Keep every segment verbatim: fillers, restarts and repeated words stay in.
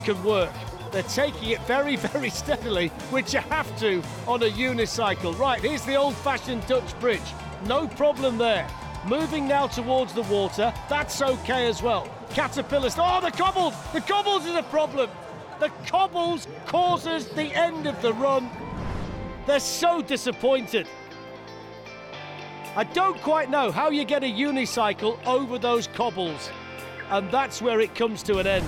can work. They're taking it very, very steadily, which you have to on a unicycle. Right, here's the old-fashioned Dutch bridge. No problem there. Moving now towards the water. That's okay as well. Caterpillars. Oh, the cobbles! The cobbles is a problem. The cobbles causes the end of the run. They're so disappointed. I don't quite know how you get a unicycle over those cobbles. And that's where it comes to an end.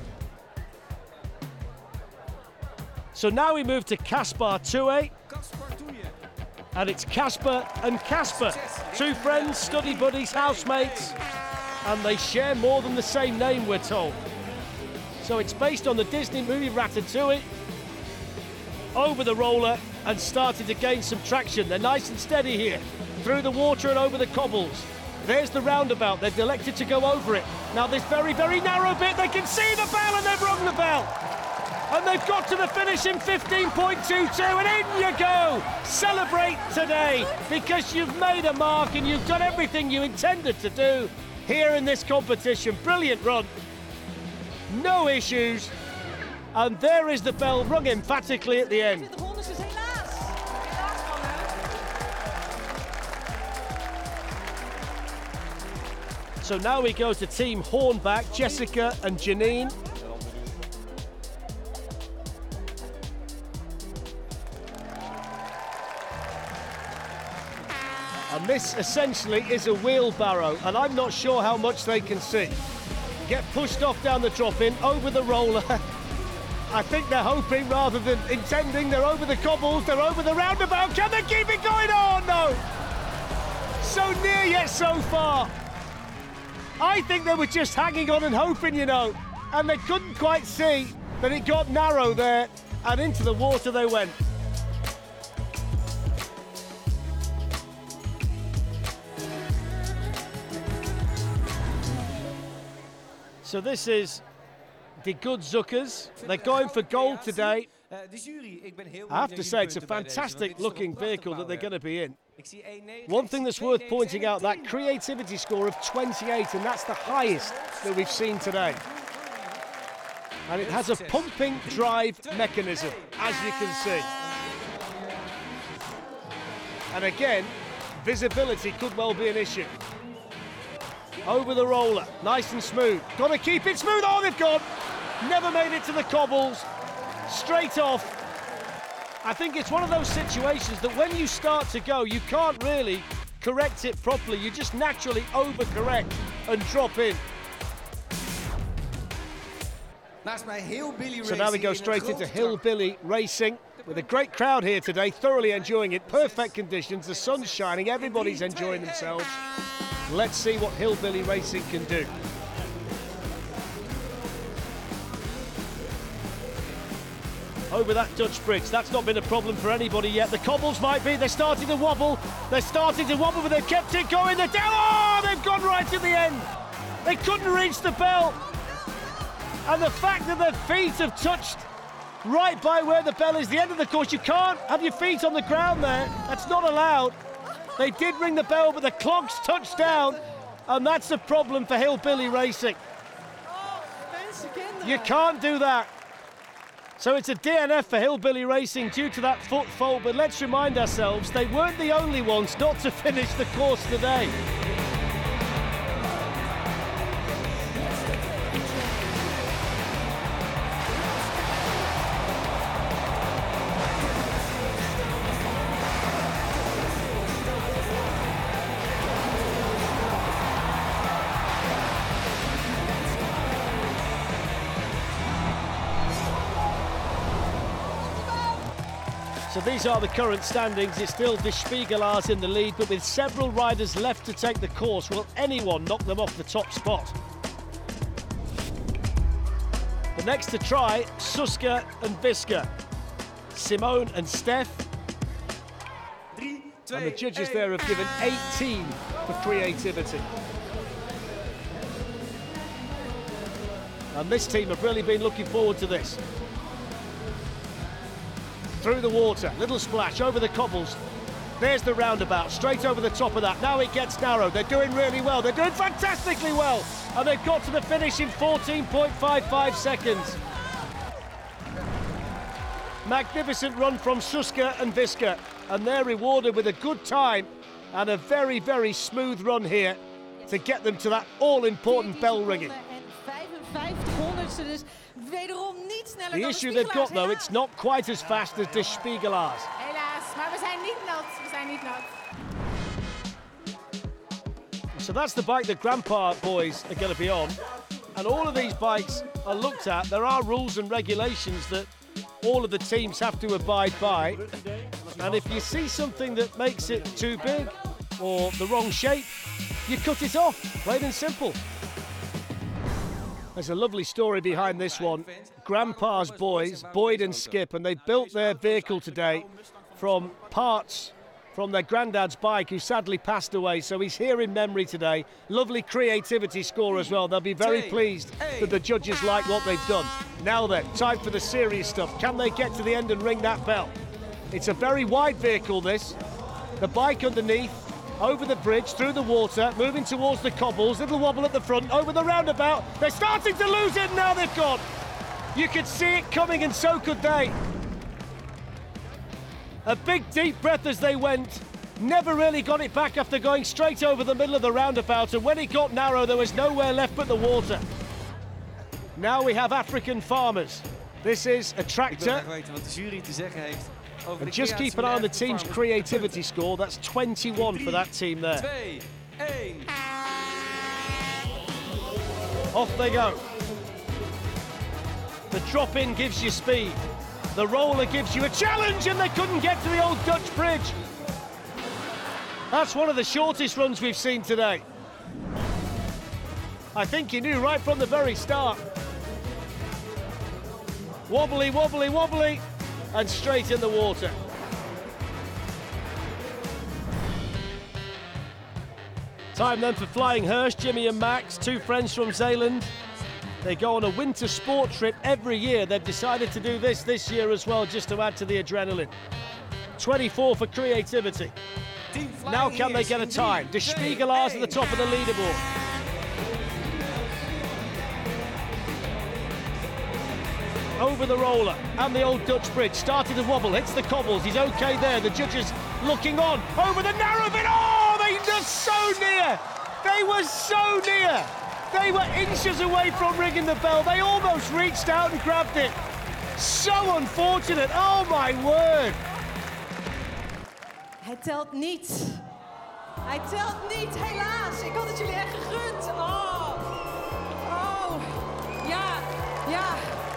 So now we move to Caspar Touet. And it's Casper and Casper. Two friends, study buddies, housemates. And they share more than the same name, we're told. So it's based on the Disney movie Ratatouille. Over the roller and started to gain some traction. They're nice and steady here. Through the water and over the cobbles. There's the roundabout. They've elected to go over it. Now this very, very narrow bit, they can see the bell and they've rung the bell. And they've got to the finish in fifteen point two two, and in you go! Celebrate today, because you've made a mark and you've done everything you intended to do here in this competition. Brilliant run. No issues. And there is the bell rung emphatically at the end. So now we go to Team Hornbach, Jessica and Janine. And this essentially is a wheelbarrow, and I'm not sure how much they can see. Get pushed off down the drop-in, over the roller. I think they're hoping rather than intending. They're over the cobbles, they're over the roundabout. Can they keep it going? Oh, no! So near yet so far. I think they were just hanging on and hoping, you know, and they couldn't quite see that it got narrow there, and into the water they went. So this is the good Zuckers. They're going for gold today. I have to say, it's a fantastic looking vehicle that they're going to be in. One thing that's worth pointing out, that creativity score of twenty-eight, and that's the highest that we've seen today. And it has a pumping drive mechanism, as you can see. And again, visibility could well be an issue. Over the roller, nice and smooth. Got to keep it smooth. Oh, they've gone. Never made it to the cobbles. Straight off. I think it's one of those situations that when you start to go, you can't really correct it properly. You just naturally overcorrect and drop in. So now we go straight into Hillbilly Racing with a great crowd here today, thoroughly enjoying it. Perfect conditions, the sun's shining, everybody's enjoying themselves. Let's see what Hillbilly Racing can do. Over that Dutch bridge, that's not been a problem for anybody yet. The cobbles might be, they're starting to wobble. They're starting to wobble, but they've kept it going. They're down, oh, they've gone right to the end. They couldn't reach the bell. And the fact that their feet have touched right by where the bell is, the end of the course, you can't have your feet on the ground there. That's not allowed. They did ring the bell, but the clogs touched down, and that's a problem for Hillbilly Racing. You can't do that. So it's a D N F for Hillbilly Racing due to that foot fault, but let's remind ourselves, they weren't the only ones not to finish the course today. So these are the current standings. It's still De Spiegelaars in the lead, but with several riders left to take the course, will anyone knock them off the top spot? The next to try, Suske and Biske. Simone and Steph. And the judges there have given eighteen for creativity. And this team have really been looking forward to this. Through the water, little splash over the cobbles. There's the roundabout, straight over the top of that. Now it gets narrow. They're doing really well. They're doing fantastically well. And they've got to the finish in fourteen point five five seconds. Magnificent run from Suske and Wiske, and they're rewarded with a good time and a very, very smooth run here to get them to that all-important bell ringing. The issue they've got, though, it's not quite as fast as De Spiegelaars. Helaas, maar we zijn niet nat. We zijn niet nat. So that's the bike that Grandpa boys are going to be on. And all of these bikes are looked at. There are rules and regulations that all of the teams have to abide by. And if you see something that makes it too big or the wrong shape, you cut it off, plain and simple. There's a lovely story behind this one. Grandpa's boys, Boyd and Skip, and they built their vehicle today from parts from their granddad's bike, who sadly passed away, so he's here in memory today. Lovely creativity score as well. They'll be very pleased that the judges like what they've done. Now then, time for the serious stuff. Can they get to the end and ring that bell? It's a very wide vehicle, this. The bike underneath, over the bridge, through the water, moving towards the cobbles, little wobble at the front, over the roundabout. They're starting to lose it, now they've gone. You could see it coming, and so could they. A big deep breath as they went. Never really got it back after going straight over the middle of the roundabout, and when it got narrow there was nowhere left but the water. Now we have African farmers. This is a tractor. And just keep an eye on the team's creativity score. That's twenty-one for that team there. Off they go. The drop in gives you speed. The roller gives you a challenge, and they couldn't get to the old Dutch bridge. That's one of the shortest runs we've seen today. I think he knew right from the very start. Wobbly, wobbly, wobbly, and straight in the water. Time then for Flying Hirsch, Jimmy and Max, two friends from Zeeland. They go on a winter sport trip every year. They've decided to do this this year as well, just to add to the adrenaline. twenty-four for creativity. Now can they get a time? De Spiegelaars at the top of the leaderboard. Over the roller and the old Dutch bridge. Started to wobble, hits the cobbles. He's okay there. The judges looking on. Over the narrow bit. Oh, they were so near. They were so near. They were inches away from ringing the bell. They almost reached out and grabbed it. So unfortunate. Oh, my word. Hij telt niet. Hij telt niet, helaas. Ik had het jullie echt gegund. Oh. Oh. Ja. Ja.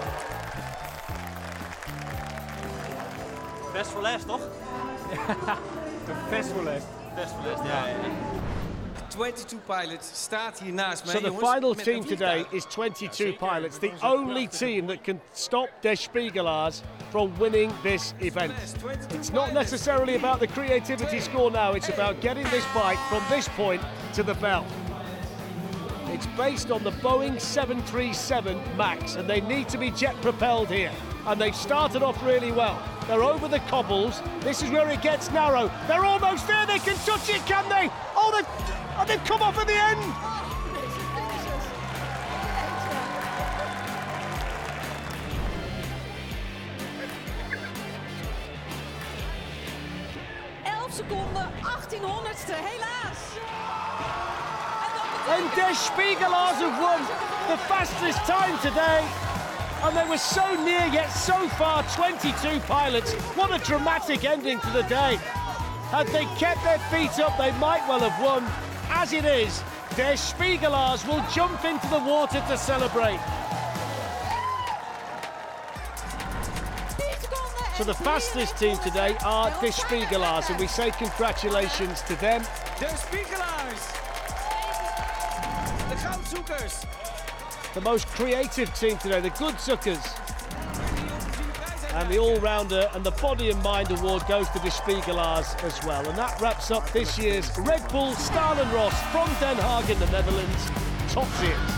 Best for last, toch? Best for last. Best for last, ja. twenty-two pilots staat hier naast mij. So the final team today is twenty-two pilots, the only team that can stop De Spiegelaars from winning this event. It's not necessarily about the creativity score now, it's about getting this bike from this point to the bell. It's based on the Boeing seven thirty-seven MAX, and they need to be jet propelled here. And they've started off really well. They're over the cobbles. This is where it gets narrow. They're almost there. They can touch it, can they? Oh, they've, oh, they've come off at the end. elf seconden, achttien honderdste, helaas. And De Spiegelaars have won the fastest time today. And they were so near, yet so far, twenty-two pilots. What a dramatic ending to the day. Had they kept their feet up, they might well have won. As it is, De Spiegelaars will jump into the water to celebrate. So the fastest team today are De Spiegelaars, and we say congratulations to them. De Spiegelaars! De goudzoekers! The most creative team today, the Goedzoekers. And the all-rounder and the body and mind award goes to De Spiegelaars as well. And that wraps up this year's Red Bull Stalenros from Den Haag in the Netherlands. Top tiers.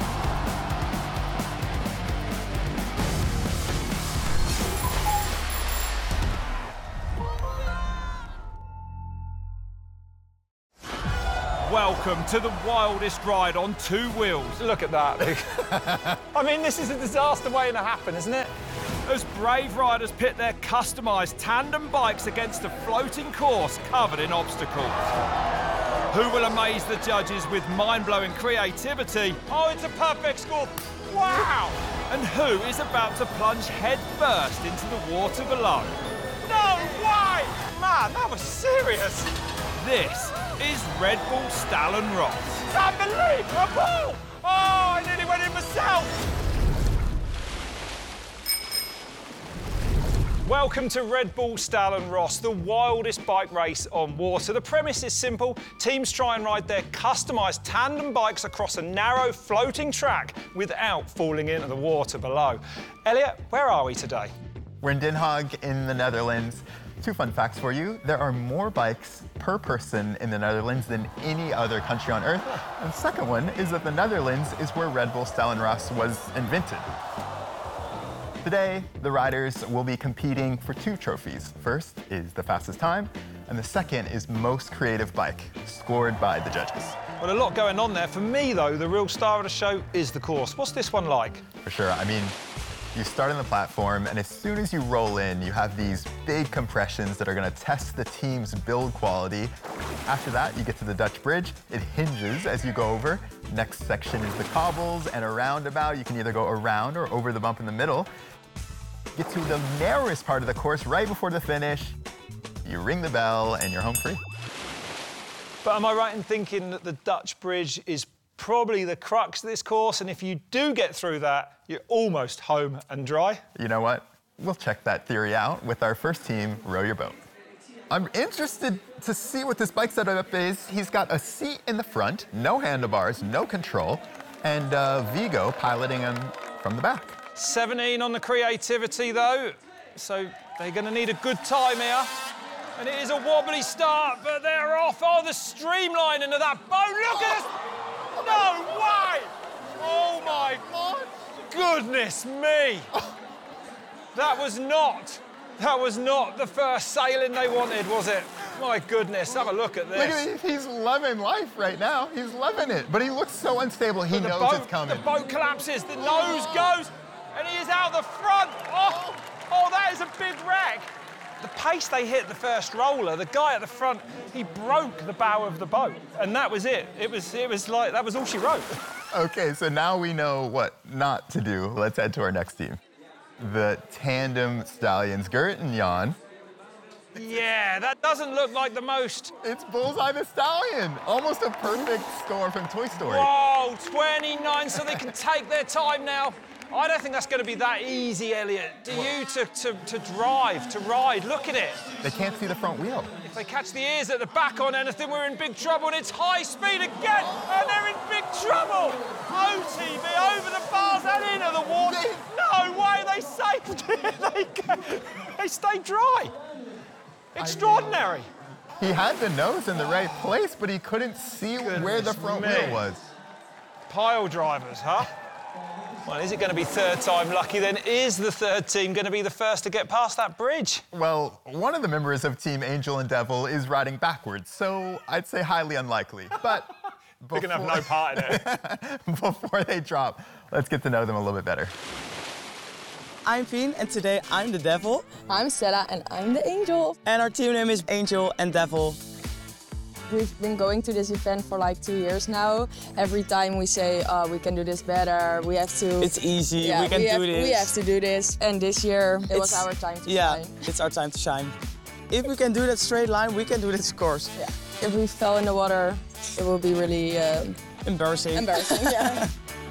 Welcome to the wildest ride on two wheels. Look at that. I mean, this is a disaster waiting to happen, isn't it? as brave riders pit their customised tandem bikes against a floating course covered in obstacles. Who will amaze the judges with mind-blowing creativity? Oh, it's a perfect score. Wow! And who is about to plunge head first into the water below? No way! Man, that was serious. This is Red Bull Stallenroth. It's unbelievable! Oh, I nearly went in myself. Welcome to Red Bull Stallenroth, the wildest bike race on water. The premise is simple. Teams try and ride their customised tandem bikes across a narrow floating track without falling into the water below. Elliot, where are we today? We're in Den Haag in the Netherlands. Two fun facts for you. There are more bikes per person in the Netherlands than any other country on Earth. And the second one is that the Netherlands is where Red Bull Stallenroth was invented. Today, the riders will be competing for two trophies. First is the fastest time, and the second is most creative bike, scored by the judges. Well, a lot going on there. For me, though, the real star of the show is the course. What's this one like? For sure. I mean, you start on the platform, and as soon as you roll in, you have these big compressions that are going to test the team's build quality. After that, you get to the Dutch bridge. It hinges as you go over. Next section is the cobbles and a roundabout. You can either go around or over the bump in the middle. Get to the narrowest part of the course right before the finish. You ring the bell and you're home free. But am I right in thinking that the Dutch bridge is probably the crux of this course, and if you do get through that, you're almost home and dry? You know what? We'll check that theory out with our first team, Row Your Boat. I'm interested to see what this bike setup is. He's got a seat in the front, no handlebars, no control, and uh, Vigo piloting him from the back. seventeen on the creativity, though, so they're going to need a good time here. And it is a wobbly start, but they're off. Oh, the streamlining of that boat. Look at this. No way. Oh, my goodness me. That was not, that was not the first sailing they wanted, was it? My goodness, have a look at this. Look at it. He's loving life right now. He's loving it, but he looks so unstable. He knows boat, it's coming. The boat collapses, the nose goes, and he is out the front. Oh, oh, that is a big wreck. The pace they hit the first roller, the guy at the front, he broke the bow of the boat, and that was it. It was, it was like, that was all she wrote. Okay, so now we know what not to do. Let's head to our next team. The tandem stallions, Gert and Jan. Yeah, that doesn't look like the most. It's Bullseye the Stallion. Almost a perfect score from Toy Story. Whoa, twenty-nine, so they can take their time now. I don't think that's going to be that easy, Elliot. Do you to, to, to drive, to ride? Look at it. They can't see the front wheel. If they catch the ears at the back on anything, we're in big trouble, and it's high speed again, and they're in big trouble. O T V over the bars and into the water. No way, they saved it. They, they stayed dry. Extraordinary. He had the nose in the right place, but he couldn't see Goodness where the front me. wheel was. Pile drivers, huh? Well, is it going to be third time lucky then? Is the third team going to be the first to get past that bridge? Well, one of the members of Team Angel and Devil is riding backwards, so I'd say highly unlikely. But They're going to have no part in it. before they drop, let's get to know them a little bit better. I'm Fien, and today I'm the Devil. I'm Stella, and I'm the Angel. And our team name is Angel and Devil. We've been going to this event for like two years now. Every time we say, oh, we can do this better, we have to... It's easy, yeah, we can we do have, this. We have to do this. And this year, it It's- was our time to yeah, shine. it's our time to shine. If we can do that straight line, we can do this course. Yeah. If we fell in the water, it will be really uh, Embarrassing. embarrassing. Yeah.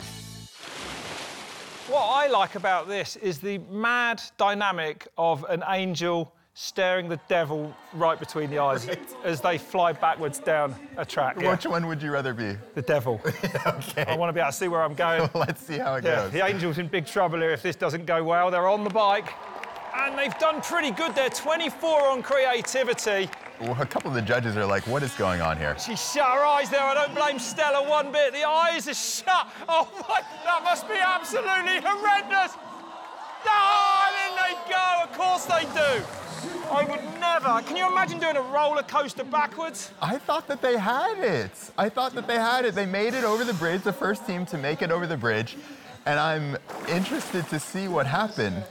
What I like about this is the mad dynamic of an angel staring the devil right between the eyes as they fly backwards down a track. Yeah. Which one would you rather be? The devil. Okay. I want to be able to see where I'm going. Let's see how it Yeah, goes. the angel's in big trouble here if this doesn't go well. They're on the bike, and they've done pretty good there. twenty-four on creativity. Well, a couple of the judges are like, what is going on here? She shut her eyes there. I don't blame Stella one bit. The eyes are shut. Oh, my, that must be absolutely horrendous. Oh, and then they go. Of course they do. I would never. Can you imagine doing a roller coaster backwards? I thought that they had it. I thought that they had it. They made it over the bridge, the first team to make it over the bridge. And I'm interested to see what happened.